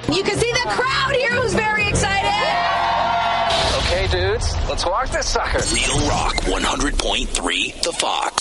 You can see the crowd here who's very excited. Okay, dudes, let's walk this sucker. Real Rock 100.3 The Fox.